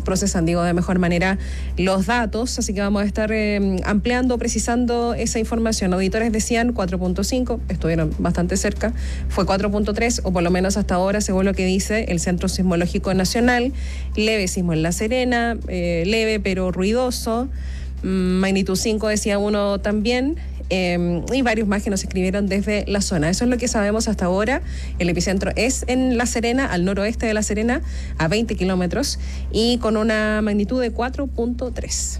procesan, de mejor manera los datos, así que vamos a estar ampliando, precisando esa información. Auditores decían 4.5, estuvieron bastante cerca, fue 4.3, o por lo menos hasta ahora, según lo que dice el Centro Sismológico Nacional. Leve sismo en La Serena, leve pero ruidoso, magnitud 5 decía uno también, y varios más que nos escribieron desde la zona. Eso es lo que sabemos hasta ahora. El epicentro es en La Serena, al noroeste de La Serena, a 20 kilómetros, y con una magnitud de 4.3.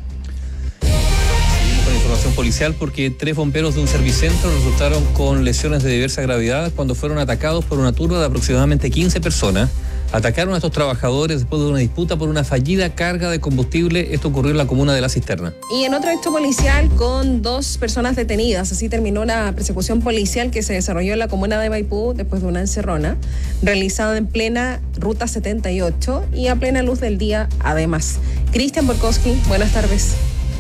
Con información policial, porque 3 bomberos de un servicentro resultaron con lesiones de diversa gravedad cuando fueron atacados por una turba de aproximadamente 15 personas. Atacaron a estos trabajadores después de una disputa por una fallida carga de combustible. Esto ocurrió en la comuna de La Cisterna. Y en otro hecho policial, con 2 personas detenidas. Así terminó la persecución policial que se desarrolló en la comuna de Maipú después de una encerrona realizada en plena Ruta 78 y a plena luz del día, además. Cristian Borkowski, buenas tardes.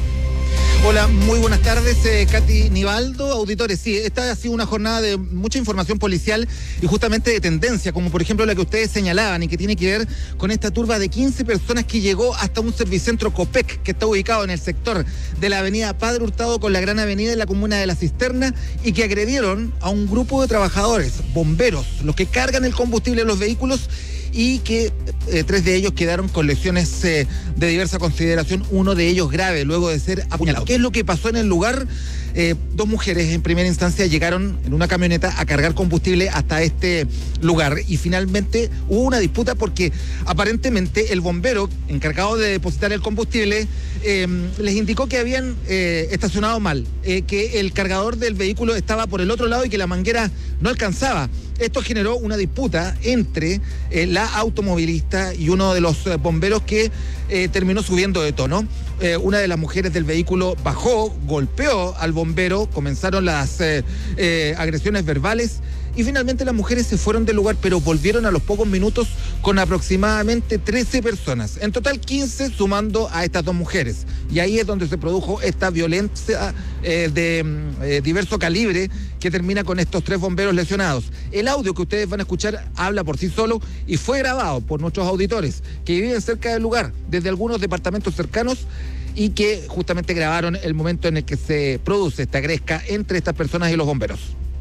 Hola, muy buenas tardes, Katy Nivaldo, auditores. Sí, esta ha sido una jornada de mucha información policial y justamente de tendencia, como por ejemplo la que ustedes señalaban y que tiene que ver con esta turba de 15 personas que llegó hasta un servicentro Copec, que está ubicado en el sector de la avenida Padre Hurtado con la Gran Avenida en la comuna de La Cisterna, y que agredieron a un grupo de trabajadores, bomberos, los que cargan el combustible de los vehículos, y que 3 de ellos quedaron con lesiones de diversa consideración, uno de ellos grave, luego de ser apuñalado. ¿Qué es lo que pasó en el lugar? 2 mujeres en primera instancia llegaron en una camioneta a cargar combustible hasta este lugar, y finalmente hubo una disputa porque aparentemente el bombero encargado de depositar el combustible les indicó que habían estacionado mal, que el cargador del vehículo estaba por el otro lado y que la manguera no alcanzaba. Esto generó una disputa entre la automovilista y uno de los bomberos que terminó subiendo de tono. Una de las mujeres del vehículo bajó, golpeó al bombero, comenzaron las agresiones verbales y finalmente las mujeres se fueron del lugar, pero volvieron a los pocos minutos con aproximadamente 13 personas. En total 15 sumando a estas 2 mujeres. Y ahí es donde se produjo esta violencia de diverso calibre que termina con estos 3 bomberos lesionados. El audio que ustedes van a escuchar habla por sí solo y fue grabado por nuestros auditores que viven cerca del lugar, desde algunos departamentos cercanos, y que justamente grabaron el momento en el que se produce esta gresca entre estas personas y los bomberos.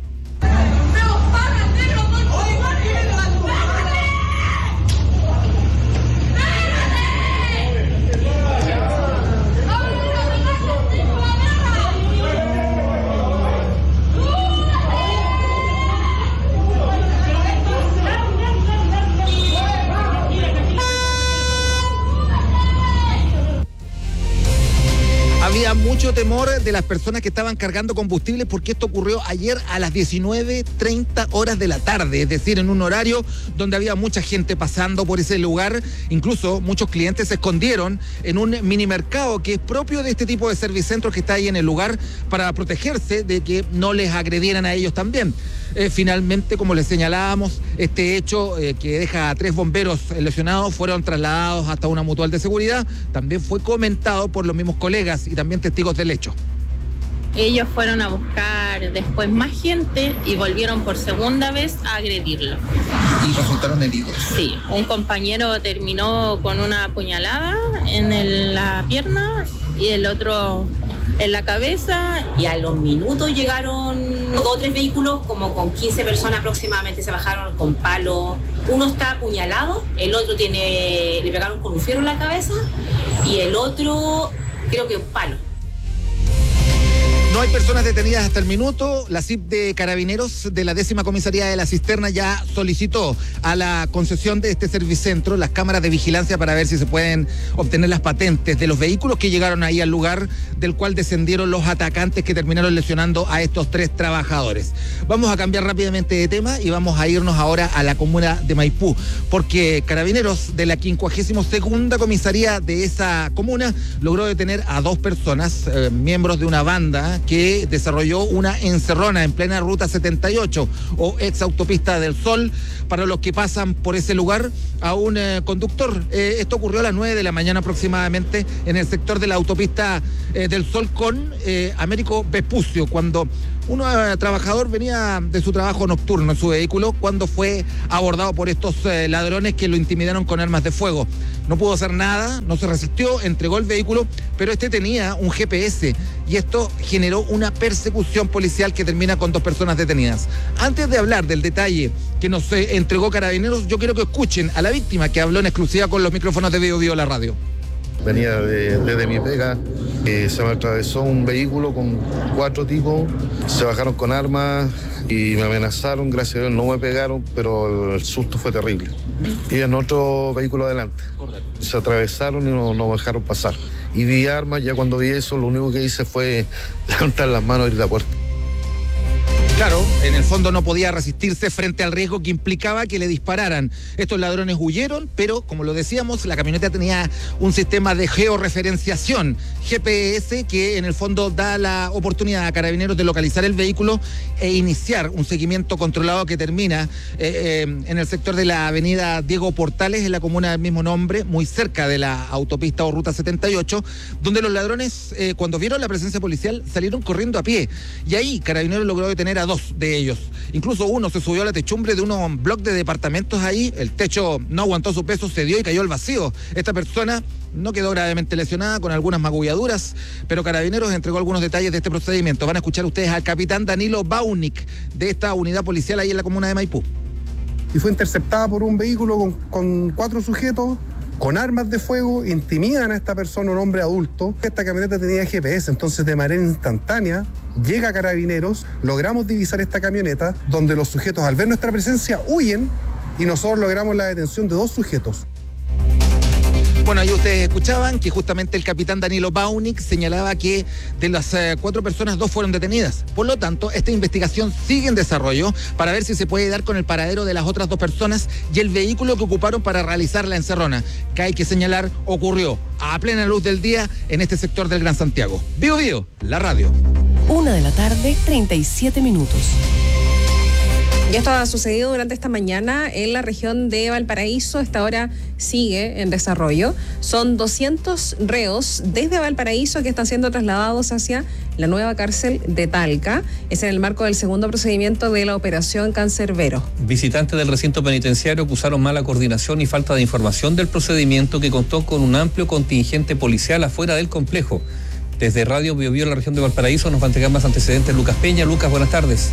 Había mucho temor de las personas que estaban cargando combustible porque esto ocurrió ayer a las 19:30 horas de la tarde, es decir, en un horario donde había mucha gente pasando por ese lugar. Incluso muchos clientes se escondieron en un mini mercado que es propio de este tipo de servicentros que está ahí en el lugar para protegerse de que no les agredieran a ellos también. Finalmente, como les señalábamos, este hecho que deja a 3 bomberos lesionados fueron trasladados hasta una mutual de seguridad. También fue comentado por los mismos colegas y también testigos del hecho. Ellos fueron a buscar después más gente y volvieron por segunda vez a agredirlo. ¿Y resultaron heridos? Sí, un compañero terminó con una puñalada en la pierna y el otro en la cabeza, y a los minutos llegaron 2 o 3 vehículos como con 15 personas aproximadamente, se bajaron con palos. Uno está apuñalado, el otro le pegaron con un fierro en la cabeza y el otro creo que un palo. No hay personas detenidas hasta el minuto. La CIP de Carabineros de la 10ª Comisaría de La Cisterna ya solicitó a la concesión de este servicentro las cámaras de vigilancia para ver si se pueden obtener las patentes de los vehículos que llegaron ahí al lugar del cual descendieron los atacantes que terminaron lesionando a estos 3 trabajadores. Vamos a cambiar rápidamente de tema y vamos a irnos ahora a la comuna de Maipú, porque Carabineros de la 52ª Comisaría de esa comuna logró detener a 2 personas, miembros de una banda que desarrolló una encerrona en plena Ruta 78 o ex autopista del Sol. Para los que pasan por ese lugar, a un conductor. Esto ocurrió a las 9 de la mañana aproximadamente en el sector de la autopista del Sol con Américo Vespucio, cuando Un trabajador venía de su trabajo nocturno en su vehículo cuando fue abordado por estos ladrones que lo intimidaron con armas de fuego. No pudo hacer nada, no se resistió, entregó el vehículo, pero este tenía un GPS y esto generó una persecución policial que termina con 2 personas detenidas. Antes de hablar del detalle que nos entregó Carabineros, yo quiero que escuchen a la víctima que habló en exclusiva con los micrófonos de Bio Bio La Radio. Venía desde mi pega, se me atravesó un vehículo con 4 tipos, se bajaron con armas y me amenazaron, gracias a Dios no me pegaron, pero el susto fue terrible. Y en otro vehículo adelante, se atravesaron y no me dejaron pasar. Y vi armas, ya cuando vi eso lo único que hice fue levantar las manos y abrir la puerta. Claro, en el fondo no podía resistirse frente al riesgo que implicaba que le dispararan. Estos ladrones huyeron, pero como lo decíamos, la camioneta tenía un sistema de georreferenciación, GPS, que en el fondo da la oportunidad a Carabineros de localizar el vehículo e iniciar un seguimiento controlado que termina en el sector de la avenida Diego Portales, en la comuna del mismo nombre, muy cerca de la autopista o ruta 78, donde los ladrones, cuando vieron la presencia policial, salieron corriendo a pie. Y ahí Carabineros logró detener a 2 de ellos. Incluso uno se subió a la techumbre de unos bloques de departamentos ahí, el techo no aguantó su peso, cedió y cayó al vacío. Esta persona no quedó gravemente lesionada, con algunas magulladuras, pero Carabineros entregó algunos detalles de este procedimiento. Van a escuchar ustedes al capitán Danilo Baunik de esta unidad policial ahí en la comuna de Maipú. Y fue interceptada por un vehículo con 4 sujetos con armas de fuego, intimidan a esta persona, un hombre adulto. Esta camioneta tenía GPS, entonces de manera instantánea llega Carabineros, logramos divisar esta camioneta, donde los sujetos al ver nuestra presencia huyen y nosotros logramos la detención de 2 sujetos. Bueno, ahí ustedes escuchaban que justamente el capitán Danilo Baunik señalaba que de las 4 personas, 2 fueron detenidas. Por lo tanto, esta investigación sigue en desarrollo para ver si se puede dar con el paradero de las otras 2 personas y el vehículo que ocuparon para realizar la encerrona, que hay que señalar ocurrió a plena luz del día en este sector del Gran Santiago. Bio Bio, la radio. 1:37 p.m. Y esto ha sucedido durante esta mañana en la región de Valparaíso. Esta hora sigue en desarrollo. Son 200 reos desde Valparaíso que están siendo trasladados hacia la nueva cárcel de Talca. Es en el marco del segundo procedimiento de la operación Cancerbero. Visitantes del recinto penitenciario acusaron mala coordinación y falta de información del procedimiento, que contó con un amplio contingente policial afuera del complejo. Desde Radio Bio Bio, la región de Valparaíso, nos va a entregar más antecedentes Lucas Peña. Lucas, buenas tardes.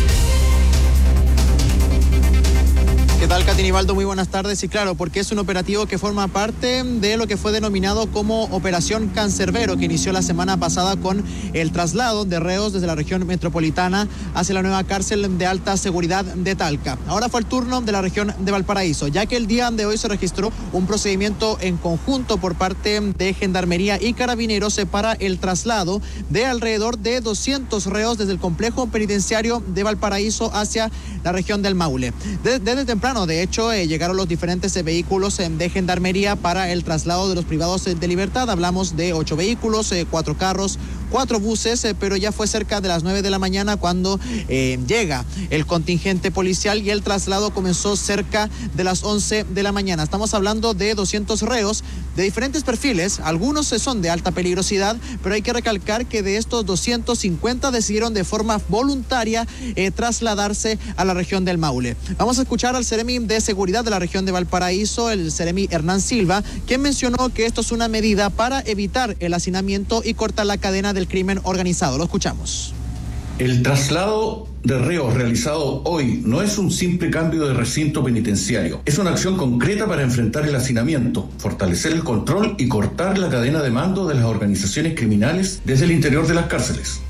¿Qué tal, Katy Nivaldo? Muy buenas tardes. Y claro, porque es un operativo que forma parte de lo que fue denominado como Operación Cancerbero, que inició la semana pasada con el traslado de reos desde la región metropolitana hacia la nueva cárcel de alta seguridad de Talca. Ahora fue el turno de la región de Valparaíso, ya que el día de hoy se registró un procedimiento en conjunto por parte de Gendarmería y Carabineros para el traslado de alrededor de 200 reos desde el complejo penitenciario de Valparaíso hacia la región del Maule. Desde temprano, de hecho, llegaron los diferentes vehículos de Gendarmería para el traslado de los privados de libertad. Hablamos de 8 vehículos, 4 carros, 4 buses, pero ya fue cerca de las 9 de la mañana cuando llega el contingente policial y el traslado comenzó cerca de las 11 de la mañana. Estamos hablando de 200 reos de diferentes perfiles. Algunos son de alta peligrosidad, pero hay que recalcar que de estos 250 decidieron de forma voluntaria trasladarse a la región del Maule. Vamos a escuchar al Seremi de Seguridad de la región de Valparaíso, el Seremi Hernán Silva, quien mencionó que esto es una medida para evitar el hacinamiento y cortar la cadena del crimen organizado. Lo escuchamos. El traslado de reos realizado hoy no es un simple cambio de recinto penitenciario. Es una acción concreta para enfrentar el hacinamiento, fortalecer el control y cortar la cadena de mando de las organizaciones criminales desde el interior de las cárceles.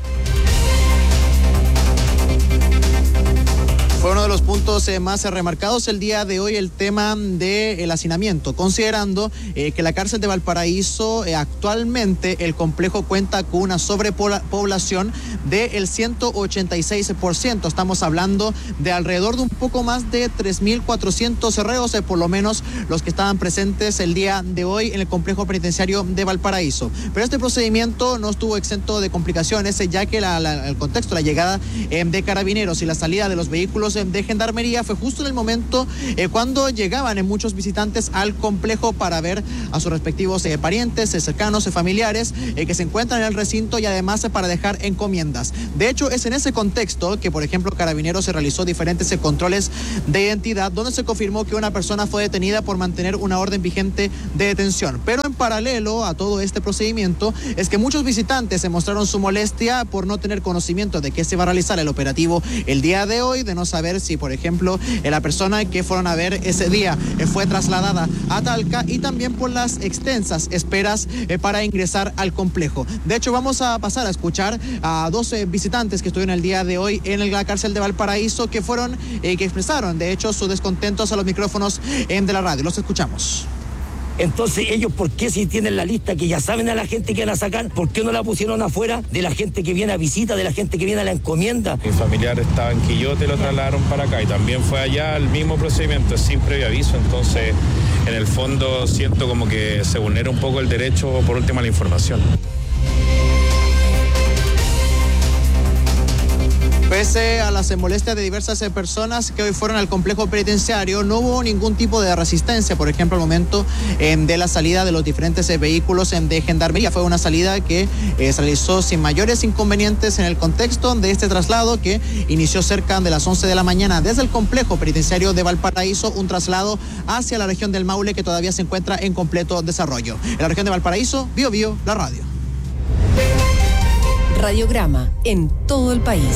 Fue uno de los puntos más remarcados el día de hoy, el tema del hacinamiento, considerando que la cárcel de Valparaíso actualmente el complejo cuenta con una sobrepoblación del 186%. Estamos hablando de alrededor de un poco más de 3.400 reos, por lo menos los que estaban presentes el día de hoy en el complejo penitenciario de Valparaíso. Pero este procedimiento no estuvo exento de complicaciones, ya que el contexto, la llegada de Carabineros y la salida de los vehículos de Gendarmería fue justo en el momento cuando llegaban muchos visitantes al complejo para ver a sus respectivos parientes, cercanos, familiares que se encuentran en el recinto y además para dejar encomiendas. De hecho, es en ese contexto que, por ejemplo, Carabineros se realizó diferentes controles de identidad donde se confirmó que una persona fue detenida por mantener una orden vigente de detención. Pero en paralelo a todo este procedimiento es que muchos visitantes se mostraron su molestia por no tener conocimiento de que se va a realizar el operativo el día de hoy, de no saber si, por ejemplo, la persona que fueron a ver ese día fue trasladada a Talca, y también por las extensas esperas para ingresar al complejo. De hecho, vamos a pasar a escuchar a 12 visitantes que estuvieron el día de hoy en la cárcel de Valparaíso, que fueron, que expresaron, de hecho, sus descontentos a los micrófonos de la radio. Los escuchamos. Entonces, ellos, ¿por qué si tienen la lista que ya saben a la gente que van a sacar, por qué no la pusieron afuera de la gente que viene a visita, de la gente que viene a la encomienda? Mi familiar estaba en Quillote, lo trasladaron para acá y también fue allá el mismo procedimiento, sin previo aviso. Entonces, en el fondo siento como que se vulnera un poco el derecho, por último, a la información. Pese a las molestias de diversas personas que hoy fueron al complejo penitenciario, no hubo ningún tipo de resistencia, por ejemplo, al momento de la salida de los diferentes vehículos de Gendarmería. Fue una salida que se realizó sin mayores inconvenientes en el contexto de este traslado que inició cerca de las 11 de la mañana desde el complejo penitenciario de Valparaíso, un traslado hacia la región del Maule que todavía se encuentra en completo desarrollo. En la región de Valparaíso, Bio Bio, la radio. Radiograma en todo el país.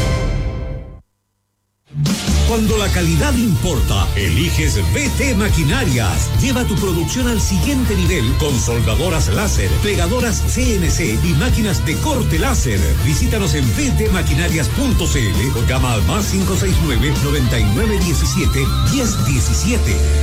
Cuando la calidad importa, eliges BT Maquinarias. Lleva tu producción al siguiente nivel con soldadoras láser, pegadoras CNC y máquinas de corte láser. Visítanos en btmaquinarias.cl o llama al más 569-9917-1017.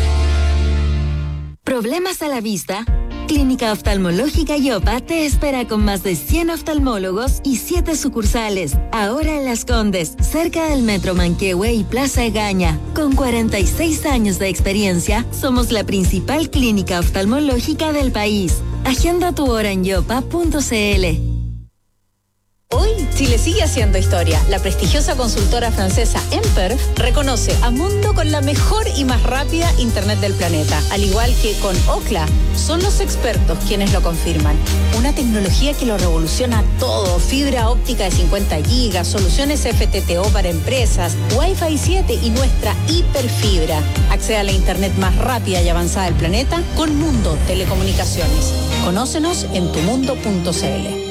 ¿Problemas a la vista? Clínica Oftalmológica Yopa te espera con más de 100 oftalmólogos y 7 sucursales. Ahora en Las Condes, cerca del Metro Manquehue y Plaza Egaña. Con 46 años de experiencia, somos la principal clínica oftalmológica del país. Agenda tu hora en yopa.cl. Hoy, Chile sigue haciendo historia. La prestigiosa consultora francesa Emper reconoce a Mundo con la mejor y más rápida internet del planeta. Al igual que con Ookla, son los expertos quienes lo confirman. Una tecnología que lo revoluciona todo. Fibra óptica de 50 gigas, soluciones FTTO para empresas, Wi-Fi 7 y nuestra hiperfibra. Accede a la internet más rápida y avanzada del planeta con Mundo Telecomunicaciones. Conócenos en tumundo.cl.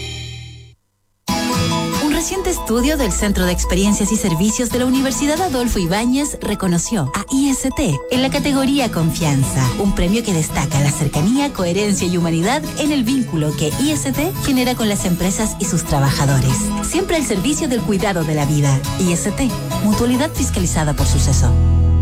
Un reciente estudio del Centro de Experiencias y Servicios de la Universidad Adolfo Ibáñez reconoció a IST en la categoría Confianza, un premio que destaca la cercanía, coherencia y humanidad en el vínculo que IST genera con las empresas y sus trabajadores. Siempre al servicio del cuidado de la vida. IST, mutualidad fiscalizada por Suceso.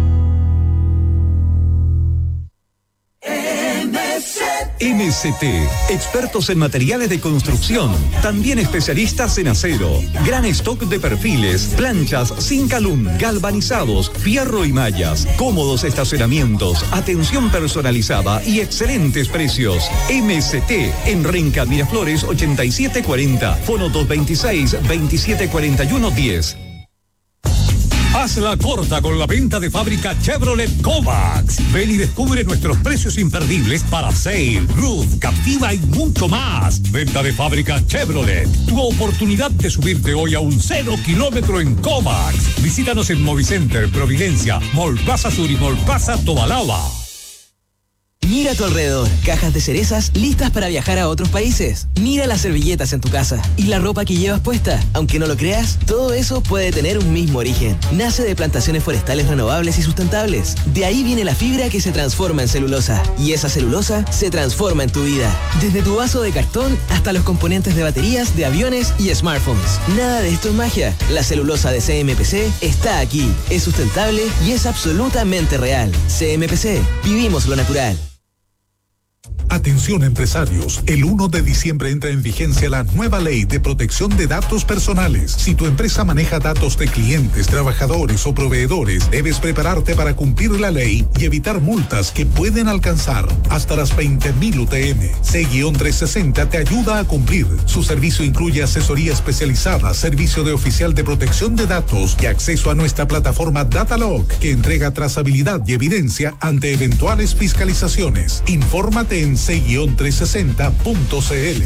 MST, expertos en materiales de construcción, también especialistas en acero, gran stock de perfiles, planchas, Zincalum, galvanizados, fierro y mallas, cómodos estacionamientos, atención personalizada y excelentes precios. MST, en Renca Miraflores 8740, fono 226-2741-10. Hazla corta con la venta de fábrica Chevrolet Kovacs. Ven y descubre nuestros precios imperdibles para Sail, Roof, Captiva y mucho más. Venta de fábrica Chevrolet. Tu oportunidad de subirte hoy a un 0 kilómetro en Kovacs. Visítanos en Movicenter, Providencia, Mall Plaza Sur y Mall Plaza Tobalaba. Mira a tu alrededor, cajas de cerezas listas para viajar a otros países. Mira las servilletas en tu casa y la ropa que llevas puesta. Aunque no lo creas, todo eso puede tener un mismo origen. Nace de plantaciones forestales renovables y sustentables. De ahí viene la fibra que se transforma en celulosa. Y esa celulosa se transforma en tu vida. Desde tu vaso de cartón hasta los componentes de baterías, de aviones y smartphones. Nada de esto es magia. La celulosa de CMPC está aquí. Es sustentable y es absolutamente real. CMPC. Vivimos lo natural. Atención. Atención empresarios, el 1 de diciembre entra en vigencia la nueva ley de protección de datos personales. Si tu empresa maneja datos de clientes, trabajadores o proveedores, debes prepararte para cumplir la ley y evitar multas que pueden alcanzar hasta las 20.000 UTM. C-360 te ayuda a cumplir. Su servicio incluye asesoría especializada, servicio de oficial de protección de datos y acceso a nuestra plataforma Datalog, que entrega trazabilidad y evidencia ante eventuales fiscalizaciones. Infórmate en c-360.cl.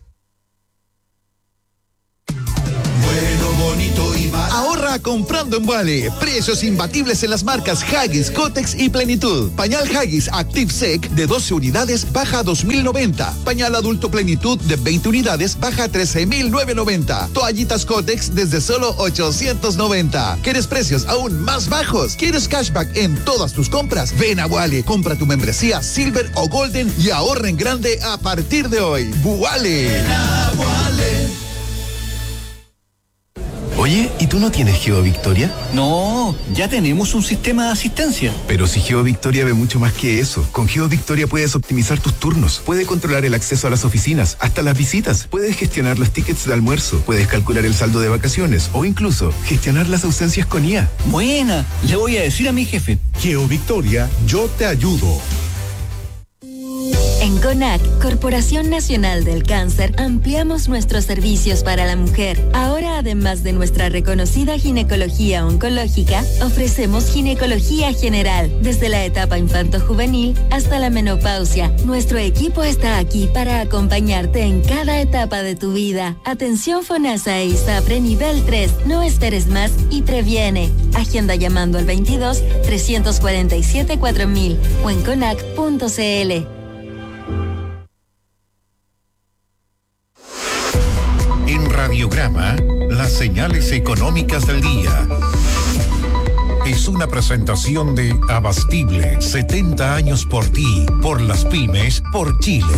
Ahorra comprando en Wally. Precios imbatibles en las marcas Huggies, Kotex y Plenitud. Pañal Huggies Active Sec de 12 unidades baja a 2.090. Pañal adulto Plenitud de 20 unidades baja a 13.990. Toallitas Kotex desde solo 890. ¿Quieres precios aún más bajos? ¿Quieres cashback en todas tus compras? Ven a Wally, compra tu membresía Silver o Golden y ahorra en grande a partir de hoy. Wally. Oye, ¿y tú no tienes GeoVictoria? No, ya tenemos un sistema de asistencia. Pero si GeoVictoria ve mucho más que eso. Con GeoVictoria puedes optimizar tus turnos, puedes controlar el acceso a las oficinas, hasta las visitas, puedes gestionar los tickets de almuerzo, puedes calcular el saldo de vacaciones o incluso gestionar las ausencias con IA. Buena, le voy a decir a mi jefe. GeoVictoria, yo te ayudo. En CONAC, Corporación Nacional del Cáncer, ampliamos nuestros servicios para la mujer. Ahora, además de nuestra reconocida ginecología oncológica, ofrecemos ginecología general, desde la etapa infanto-juvenil hasta la menopausia. Nuestro equipo está aquí para acompañarte en cada etapa de tu vida. Atención FONASA e ISAPRE nivel 3. No esperes más y previene. Agenda llamando al 22-347-4000 o en conac.cl. En Radiograma, las señales económicas del día. Es una presentación de Abastible, 70 años por ti, por las pymes, por Chile.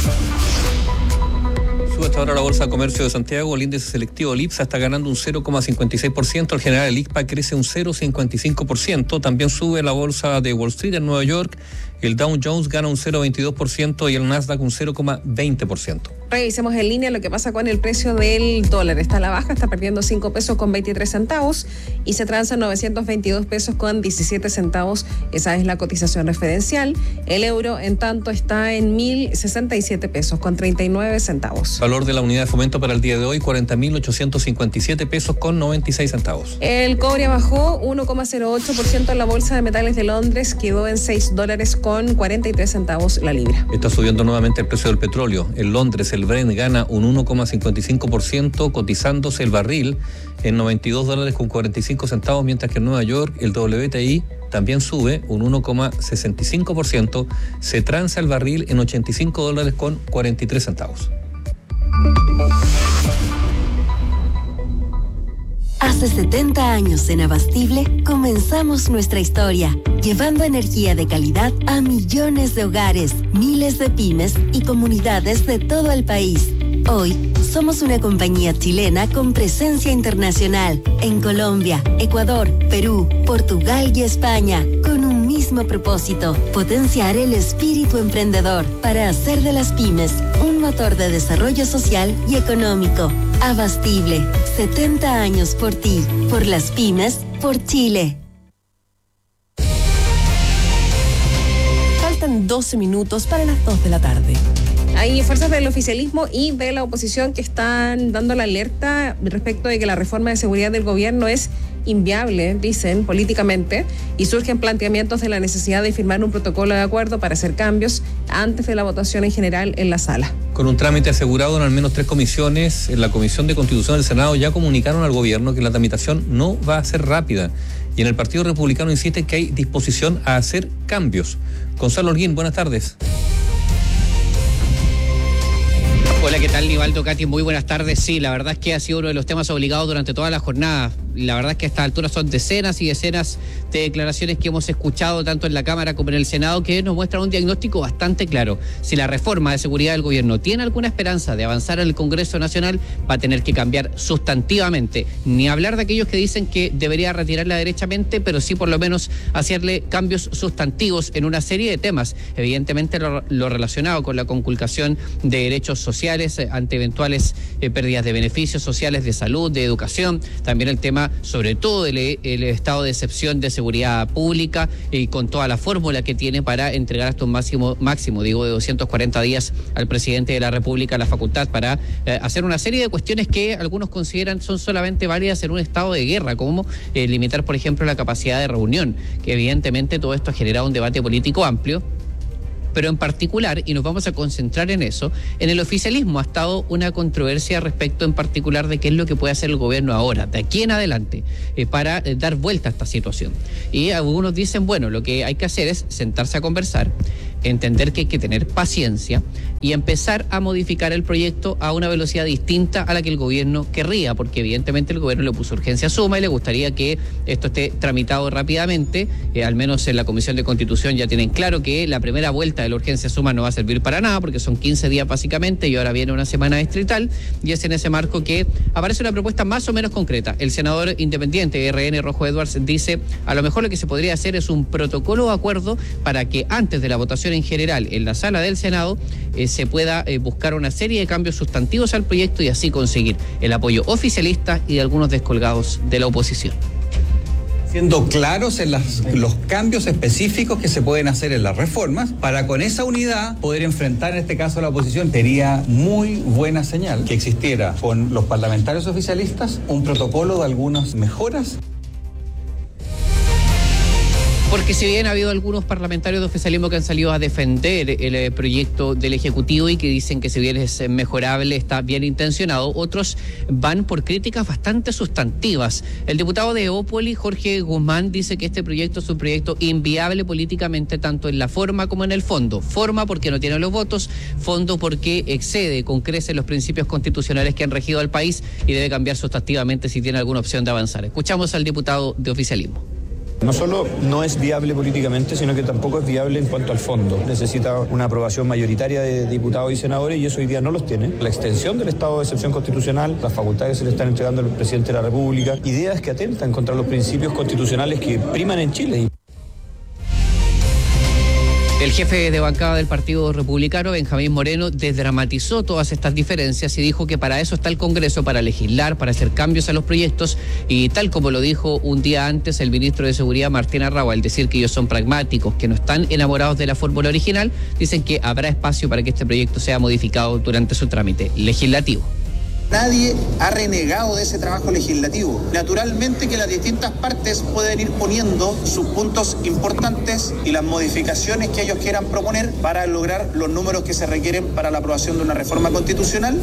Sube hasta ahora la Bolsa de Comercio de Santiago, el índice selectivo LIPSA está ganando un 0,56%, el general el ICPA crece un 0,55%, también sube la Bolsa de Wall Street en Nueva York, el Dow Jones gana un 0,22% y el Nasdaq un 0,20%. Revisemos en línea lo que pasa con el precio del dólar. Está a la baja, está perdiendo 5 pesos con 23 centavos y se transa 922 pesos con 17 centavos. Esa es la cotización referencial. El euro, en tanto, está en 1.067 pesos con 39 centavos. Valor de la unidad de fomento para el día de hoy, 40.857 pesos con 96 centavos. El cobre bajó 1,08% en la Bolsa de Metales de Londres, quedó en $6 con 43 centavos la libra. Está subiendo nuevamente el precio del petróleo. En Londres el Brent gana un 1,55%, cotizándose el barril en $92 con 45 centavos, mientras que en Nueva York el WTI también sube un 1,65%, se transa el barril en $85 con 43 centavos. Hace 70 años en Abastible comenzamos nuestra historia, llevando energía de calidad a millones de hogares, miles de pymes y comunidades de todo el país. Hoy somos una compañía chilena con presencia internacional en Colombia, Ecuador, Perú, Portugal y España, con un mismo propósito: potenciar el espíritu emprendedor para hacer de las pymes un motor de desarrollo social y económico. Abastible, 70 años por ti, por las pymes, por Chile. Faltan 12 minutos para las 2 de la tarde. Hay fuerzas del oficialismo y de la oposición que están dando la alerta respecto de que la reforma de seguridad del gobierno es inviable, dicen, políticamente, y surgen planteamientos de la necesidad de firmar un protocolo de acuerdo para hacer cambios antes de la votación en general en la sala. Con un trámite asegurado en al menos 3 comisiones, en la Comisión de Constitución del Senado ya comunicaron al gobierno que la tramitación no va a ser rápida. Y en el Partido Republicano insiste que hay disposición a hacer cambios. Gonzalo Holguín, buenas tardes. Hola, ¿qué tal, Nivaldo, Katy? Muy buenas tardes. Sí, la verdad es que ha sido uno de los temas obligados durante toda la jornada. la verdad es que a estas alturas son decenas y decenas de declaraciones que hemos escuchado tanto en la Cámara como en el Senado que nos muestran un diagnóstico bastante claro. Si la reforma de seguridad del gobierno tiene alguna esperanza de avanzar en el Congreso Nacional, va a tener que cambiar sustantivamente. Ni hablar de aquellos que dicen que debería retirarla derechamente, pero sí por lo menos hacerle cambios sustantivos en una serie de temas. Evidentemente lo relacionado con la conculcación de derechos sociales ante eventuales pérdidas de beneficios sociales, de salud, de educación. También el tema, sobre todo, el estado de excepción de seguridad pública y con toda la fórmula que tiene para entregar hasta un máximo de 240 días al presidente de la República la facultad para hacer una serie de cuestiones que algunos consideran son solamente válidas en un estado de guerra, como limitar, por ejemplo, la capacidad de reunión, que evidentemente todo esto ha generado un debate político amplio. Pero en particular, y nos vamos a concentrar en eso, en el oficialismo ha estado una controversia respecto en particular de qué es lo que puede hacer el gobierno ahora, de aquí en adelante, para dar vuelta a esta situación. Y algunos dicen, bueno, lo que hay que hacer es sentarse a conversar, entender que hay que tener paciencia y empezar a modificar el proyecto a una velocidad distinta a la que el gobierno querría, porque evidentemente el gobierno le puso urgencia suma y le gustaría que esto esté tramitado rápidamente. Al menos en la Comisión de Constitución ya tienen claro que la primera vuelta de la urgencia suma no va a servir para nada, porque son 15 días básicamente y ahora viene una semana distrital, y es en ese marco que aparece una propuesta más o menos concreta. El senador independiente de RN, Rojo Edwards, dice, a lo mejor lo que se podría hacer es un protocolo de acuerdo para que antes de la votación en general en la sala del Senado se pueda buscar una serie de cambios sustantivos al proyecto y así conseguir el apoyo oficialista y de algunos descolgados de la oposición. Siendo claros en los cambios específicos que se pueden hacer en las reformas, para con esa unidad poder enfrentar en este caso a la oposición. Sería muy buena señal que existiera con los parlamentarios oficialistas un protocolo de algunas mejoras. Porque si bien ha habido algunos parlamentarios de oficialismo que han salido a defender el proyecto del Ejecutivo y que dicen que si bien es mejorable, está bien intencionado, otros van por críticas bastante sustantivas. El diputado de Evópoli, Jorge Guzmán, dice que este proyecto es un proyecto inviable políticamente, tanto en la forma como en el fondo. Forma porque no tiene los votos, fondo porque excede con creces los principios constitucionales que han regido al país y debe cambiar sustantivamente si tiene alguna opción de avanzar. Escuchamos al diputado de oficialismo. No solo no es viable políticamente, sino que tampoco es viable en cuanto al fondo. Necesita una aprobación mayoritaria de diputados y senadores y eso hoy día no los tiene. La extensión del estado de excepción constitucional, las facultades que se le están entregando al presidente de la República, ideas que atentan contra los principios constitucionales que priman en Chile. El jefe de bancada del Partido Republicano, Benjamín Moreno, desdramatizó todas estas diferencias y dijo que para eso está el Congreso, para legislar, para hacer cambios a los proyectos, y tal como lo dijo un día antes el ministro de Seguridad, Martín Arrau, al decir que ellos son pragmáticos, que no están enamorados de la fórmula original, dicen que habrá espacio para que este proyecto sea modificado durante su trámite legislativo. Nadie ha renegado de ese trabajo legislativo. Naturalmente que las distintas partes pueden ir poniendo sus puntos importantes y las modificaciones que ellos quieran proponer para lograr los números que se requieren para la aprobación de una reforma constitucional.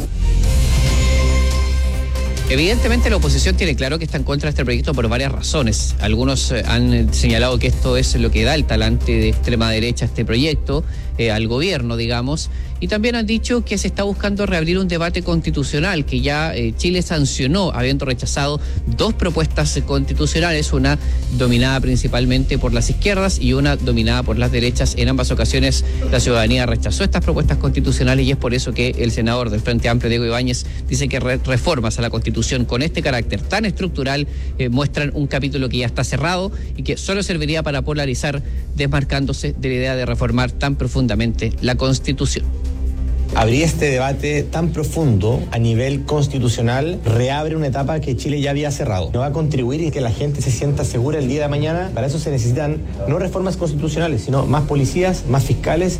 Evidentemente la oposición tiene claro que está en contra de este proyecto por varias razones. Algunos han señalado que esto es lo que da el talante de extrema derecha a este proyecto, al gobierno, digamos, y también han dicho que se está buscando reabrir un debate constitucional que ya Chile sancionó, habiendo rechazado dos propuestas constitucionales, una dominada principalmente por las izquierdas y una dominada por las derechas. En ambas ocasiones la ciudadanía rechazó estas propuestas constitucionales y es por eso que el senador del Frente Amplio, Diego Ibáñez, dice que reformas a la Constitución con este carácter tan estructural muestran un capítulo que ya está cerrado y que solo serviría para polarizar, desmarcándose de la idea de reformar tan profundamente la Constitución. Abrir este debate tan profundo a nivel constitucional reabre una etapa que Chile ya había cerrado. No va a contribuir a que la gente se sienta segura el día de mañana. Para eso se necesitan no reformas constitucionales, sino más policías, más fiscales.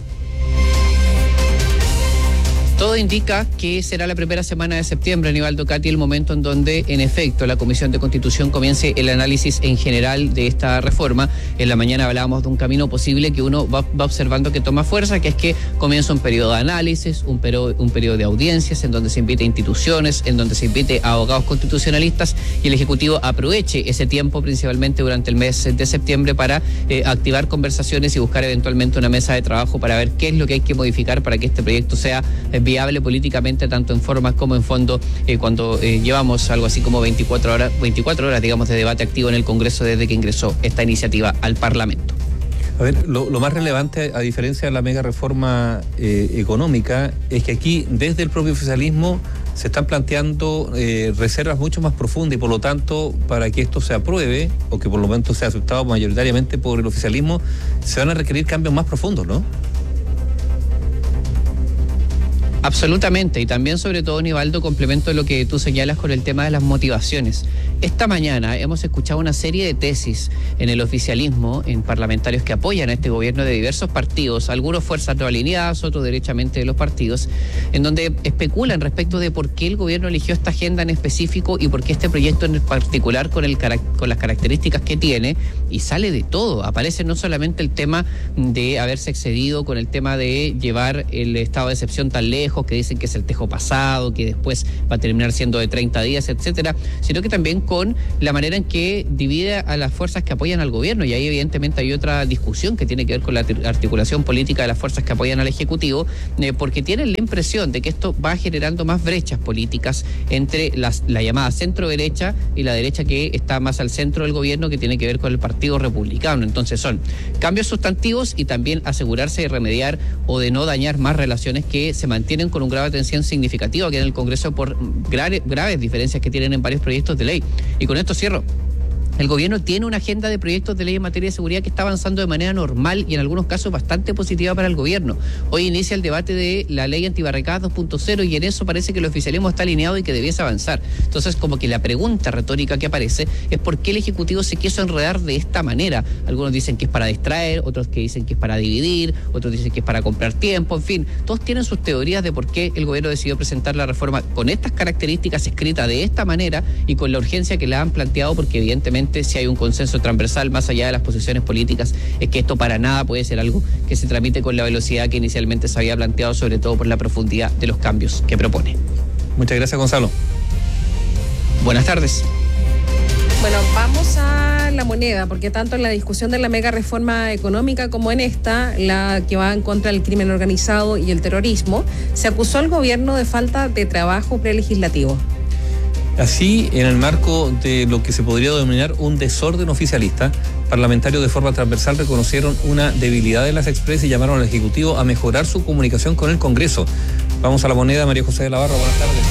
Todo indica que será la primera semana de septiembre, Aníbaldo Cati, el momento en donde, en efecto, la Comisión de Constitución comience el análisis en general de esta reforma. En la mañana hablábamos de un camino posible que uno va observando que toma fuerza, que es que comienza un periodo de análisis, un periodo de audiencias, en donde se invite a instituciones, en donde se invite a abogados constitucionalistas y el Ejecutivo aproveche ese tiempo, principalmente durante el mes de septiembre, para activar conversaciones y buscar eventualmente una mesa de trabajo para ver qué es lo que hay que modificar para que este proyecto sea viable políticamente, tanto en formas como en fondo, cuando llevamos algo así como 24 horas, digamos, de debate activo en el Congreso desde que ingresó esta iniciativa al Parlamento. A ver, lo más relevante, a diferencia de la mega reforma económica, es que aquí, desde el propio oficialismo, se están planteando reservas mucho más profundas y, por lo tanto, para que esto se apruebe, o que por lo menos sea aceptado mayoritariamente por el oficialismo, se van a requerir cambios más profundos, ¿no? Absolutamente, y también, sobre todo, Nivaldo, complemento lo que tú señalas con el tema de las motivaciones. Esta mañana hemos escuchado una serie de tesis en el oficialismo, en parlamentarios que apoyan a este gobierno de diversos partidos, algunos fuerzas no alineadas, otros derechamente de los partidos, en donde especulan respecto de por qué el gobierno eligió esta agenda en específico y por qué este proyecto en particular con las características que tiene, y sale de todo. Aparece no solamente el tema de haberse excedido con el tema de llevar el estado de excepción tan lejos, que dicen que es el tejo pasado, que después va a terminar siendo de 30 días, etcétera, sino que también con la manera en que divide a las fuerzas que apoyan al gobierno, y ahí evidentemente hay otra discusión que tiene que ver con la articulación política de las fuerzas que apoyan al Ejecutivo, porque tienen la impresión de que esto va generando más brechas políticas entre la llamada centro derecha y la derecha que está más al centro del gobierno, que tiene que ver con el Partido Republicano. Entonces son cambios sustantivos y también asegurarse de remediar o de no dañar más relaciones que se mantienen con un grado de tensión significativo aquí en el Congreso por graves diferencias que tienen en varios proyectos de ley. Y con esto cierro. El gobierno tiene una agenda de proyectos de ley en materia de seguridad que está avanzando de manera normal y en algunos casos bastante positiva para el gobierno. Hoy inicia el debate de la ley antibarricadas 2.0 y en eso parece que el oficialismo está alineado y que debiese avanzar. Entonces, como que la pregunta retórica que aparece es por qué el Ejecutivo se quiso enredar de esta manera. Algunos dicen que es para distraer, otros que dicen que es para dividir, otros dicen que es para comprar tiempo, en fin. Todos tienen sus teorías de por qué el gobierno decidió presentar la reforma con estas características, escrita de esta manera y con la urgencia que la han planteado, porque evidentemente si hay un consenso transversal más allá de las posiciones políticas, es que esto para nada puede ser algo que se tramite con la velocidad que inicialmente se había planteado, sobre todo por la profundidad de los cambios que propone. Muchas gracias, Gonzalo. Buenas tardes. Bueno, vamos a la moneda, porque tanto en la discusión de la mega reforma económica como en esta, la que va en contra del crimen organizado y el terrorismo, se acusó al gobierno de falta de trabajo prelegislativo. Así, en el marco de lo que se podría denominar un desorden oficialista, parlamentarios de forma transversal reconocieron una debilidad de las Express y llamaron al Ejecutivo a mejorar su comunicación con el Congreso. Vamos a la moneda, María José de la Barra, buenas tardes.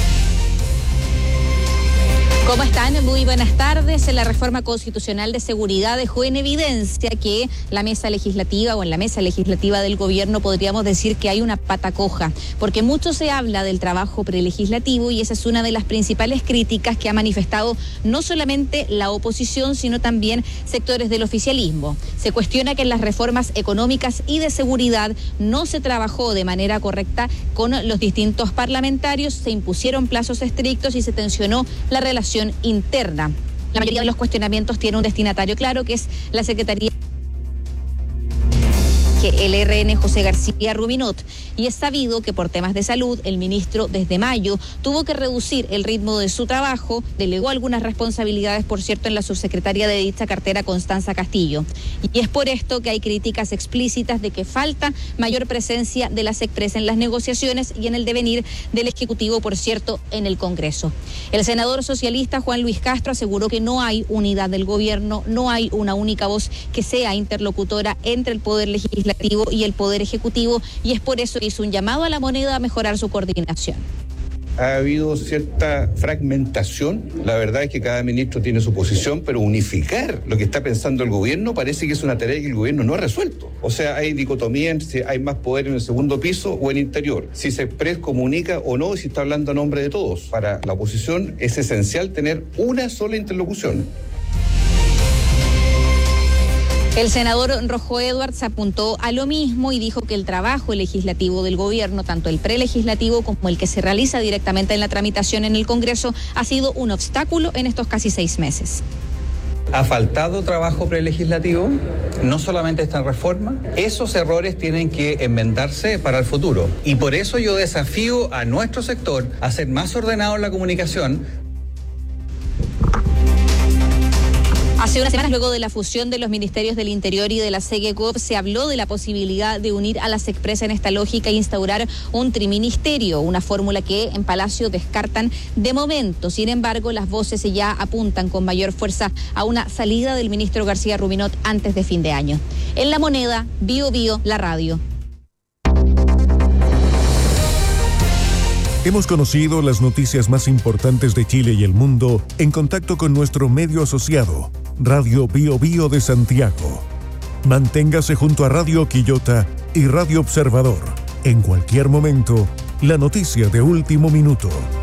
¿Cómo están? Muy buenas tardes. La reforma constitucional de seguridad dejó en evidencia que la mesa legislativa o en la mesa legislativa del gobierno podríamos decir que hay una pata coja, porque mucho se habla del trabajo prelegislativo y esa es una de las principales críticas que ha manifestado no solamente la oposición, sino también sectores del oficialismo. Se cuestiona que en las reformas económicas y de seguridad no se trabajó de manera correcta con los distintos parlamentarios, se impusieron plazos estrictos y se tensionó la relación interna. La mayoría de los cuestionamientos tiene un destinatario claro, que es la Secretaría el RN José García Rubinot, y es sabido que por temas de salud el ministro desde mayo tuvo que reducir el ritmo de su trabajo, delegó algunas responsabilidades, por cierto, en la subsecretaria de dicha cartera, Constanza Castillo, y es por esto que hay críticas explícitas de que falta mayor presencia de las Express en las negociaciones y en el devenir del Ejecutivo, por cierto, en el Congreso. El senador socialista Juan Luis Castro aseguró que no hay unidad del gobierno, no hay una única voz que sea interlocutora entre el Poder Legislativo y el Poder Ejecutivo, y es por eso que hizo un llamado a la moneda a mejorar su coordinación. Ha habido cierta fragmentación, la verdad es que cada ministro tiene su posición, pero unificar lo que está pensando el gobierno parece que es una tarea que el gobierno no ha resuelto. O sea, hay dicotomía entre si hay más poder en el segundo piso o en el interior, si se comunica o no, si está hablando a nombre de todos. Para la oposición es esencial tener una sola interlocución. El senador Rojo Edwards apuntó a lo mismo y dijo que el trabajo legislativo del gobierno, tanto el prelegislativo como el que se realiza directamente en la tramitación en el Congreso, ha sido un obstáculo en estos casi 6 meses. Ha faltado trabajo prelegislativo, no solamente esta reforma. Esos errores tienen que enmendarse para el futuro. Y por eso yo desafío a nuestro sector a ser más ordenado en la comunicación. Hace unas semanas, luego de la fusión de los Ministerios del Interior y de la SEGECOP, se habló de la posibilidad de unir a las Express en esta lógica e instaurar un triministerio, una fórmula que en Palacio descartan de momento. Sin embargo, las voces ya apuntan con mayor fuerza a una salida del ministro García Rubinot antes de fin de año. En La Moneda, Bio Bio, la radio. Hemos conocido las noticias más importantes de Chile y el mundo en contacto con nuestro medio asociado, Radio Bio Bio de Santiago. Manténgase junto a Radio Quillota y Radio Observador. En cualquier momento, la noticia de último minuto.